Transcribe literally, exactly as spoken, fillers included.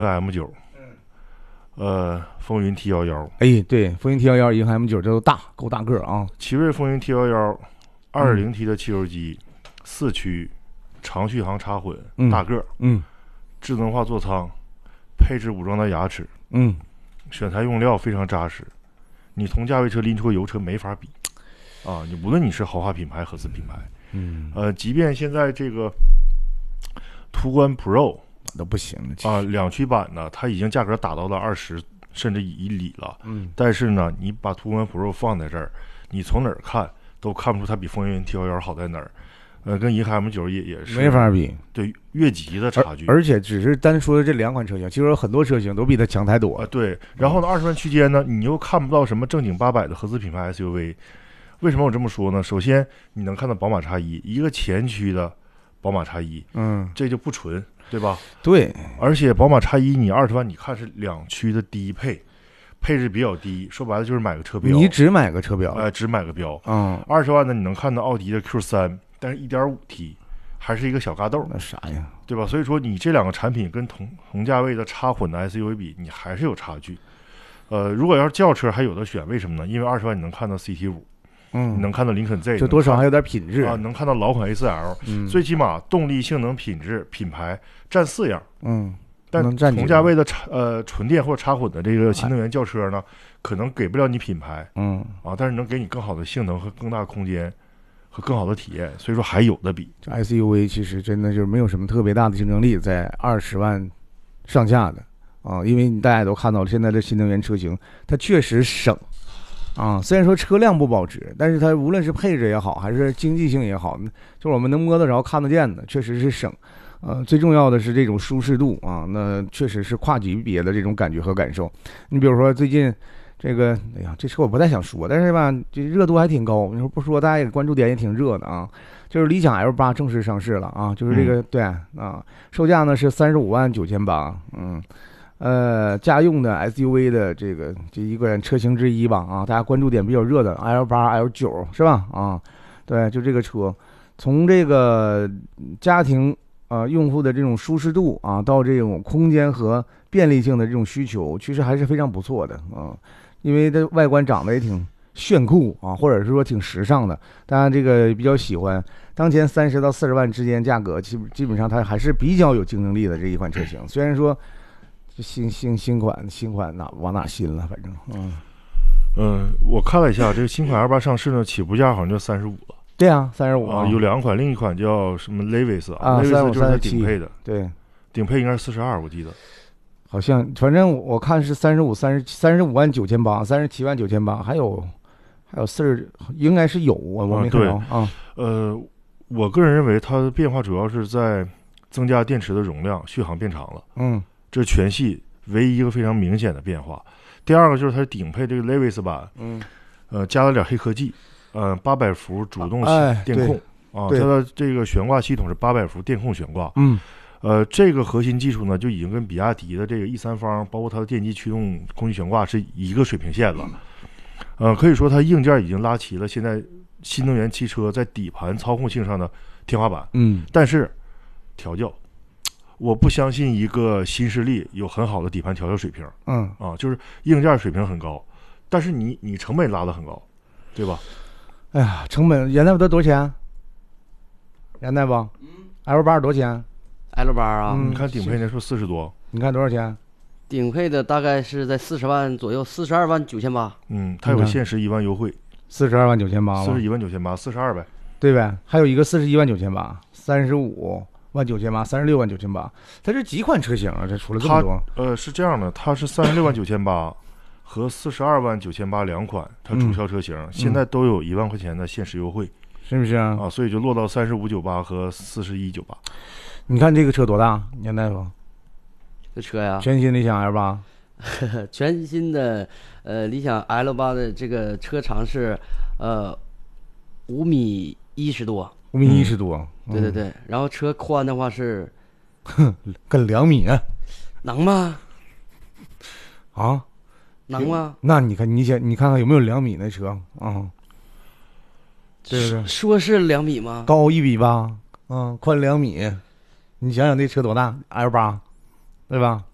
M 九，呃，风云 T 一一， 哎，对，风云 T 一一，银河 M 九这都大，够大个啊。 奇瑞风云 T 一一，二点零 T 的汽油机，四驱，长续航插混， 嗯、 大个， 嗯， 智能化座舱，配置武装的牙齿， 嗯， 选材用料非常扎实，你同价位车拎出个油车没法比，啊，你无论你是豪华品牌、合资品牌， 嗯， 呃，即便现在这个途观 Pro 都不行了啊，两驱版呢，它已经价格打到了二十甚至以里了， 嗯， 但是呢，你把途观 Pro 放在这儿，你从哪儿看都看不出它比风云 T 一一好在哪儿。呃，跟银河 M 九也也是没法比， 对越级的差距。 而, 而且只是单说的这两款车型，其实有很多车型都比它强太多啊、呃。对，然后呢，二十万区间呢，你又看不到什么正经八百的合资品牌 S U V。为什么我这么说呢？首先，你能看到宝马 X 一，一个前驱的宝马 X 一， 嗯， 这就不纯，对吧？ 对， 而且宝马 X 一，你二十万，你看是两驱的低配，配置比较低，说白了就是买个车标。 你只买个车标， 哎、呃，只买个标。 嗯， 二十万呢，你能看到奥迪的 Q 三，但是 一点五 T。还是一个小嘎豆， 那啥呀， 对吧？所以说你这两个产品跟同同价位的插混的 S U V 比，你还是有差距。呃，如果要是轿车还有的选，为什么呢？因为二十万你能看到 C T 五， 嗯， 你能看到林肯 Z， 就多少还有点品质啊，能看到老款 A 四 L，、嗯、最起码动力、性能、品质、品牌占四样。 嗯， 但同价位的插呃纯电或者插混的这个新能源轿车呢，可能给不了你品牌， 嗯啊，但是能给你更好的性能和更大的空间。和更好的体验，所以说还有的比。 这 S U V 其实真的就是没有什么特别大的竞争力，在二十万上下的啊，因为大家也都看到了，现在的新能源车型它确实省啊，虽然说车辆不保值，但是它无论是配置也好，还是经济性也好，就是我们能摸得着、看得见的，确实是省。呃，最重要的是这种舒适度啊，那确实是跨级别的这种感觉和感受。你比如说最近。这个，哎呀，这车我不太想说，但是吧，这热度还挺高。你说不说，大家也关注点也挺热的啊。就是理想 L 八正式上市了啊，就是这个、嗯、对啊，售价呢是三十五万九千八，嗯，呃，家用的 S U V 的这个这一个车型之一吧啊，大家关注点比较热的 L 八 L 九是吧啊？对，就这个车，从这个家庭啊、呃、用户的这种舒适度啊，到这种空间和便利性的这种需求，其实还是非常不错的啊。因为它外观长得也挺炫酷啊，或者是说挺时尚的，大家这个比较喜欢。当前三十到四十万之间价格，基基本上它还是比较有竞争力的这一款车型。虽然说新新新款新款哪往哪新了，反正嗯嗯，我看了一下，这个新款 L 八上市呢，起步价好像就三十五了。 对啊，三十五啊，有两款，另一款叫什么 Levis 啊 ，Levis 就是它顶配的， 对， 顶配应该是四十二，我记得。 好像反正我看是三十五、三十三十五万九千八、三十七万九千八，还有还有四十，应该是有我我没看到啊。 呃，我个人认为它的变化主要是在增加电池的容量，续航变长了。 嗯， 这是全系唯一一个非常明显的变化。第二个就是它顶配这个 Levis 版， 嗯， 呃，加了点黑科技，呃，八百伏主动电控、 哎、 啊，它的这个悬挂系统是八百伏电控悬挂。 嗯。 呃，这个核心技术呢，就已经跟比亚迪的这个 E 三方，包括它的电机驱动空气悬挂是一个水平线了。呃，可以说它硬件已经拉齐了现在新能源汽车在底盘操控性上的天花板。 嗯， 但是调教，我不相信一个新势力有很好的底盘调教水平。 嗯，啊， 就是硬件水平很高，但是你你成本拉得很高，对吧？ 哎呀，成本现在都多少钱？现在吧，嗯 ，L 八多少钱？ L 八啊、 嗯，你看顶配那是四十多， 你看多少钱？ 顶配的大概是在四十万左右，四十二万九千八。 嗯，它有限时一万优惠， 四十二万九千八， 四十一万九千八，四十二呗， 对呗？还有一个四十一万九千八，三十五万九千八，三十六万九千八。它这几款车型啊？这出了这么多？ 呃，是这样的，它是三十六万九千八和四十二万九千八两款，它主销车型、嗯、现在都有一万块钱的限时优惠， 是不是啊？ 啊，所以就落到三十五九八和四十一九八。 你看这个车多大？年代不？ 这车呀， 全新理想 L 八， 全新的呃理想 L 八的这个车长是呃五米一十多， 五米一十多、 嗯，对对对。然后车宽的话是， 哼，跟两米啊， 能吗？ 啊， 能吗？ 那你看，你想，你看看有没有两米的车啊？对不对？ 说是两米吗？ 高一米八，嗯，宽两米。你想想这车多大 ？L 八，对吧？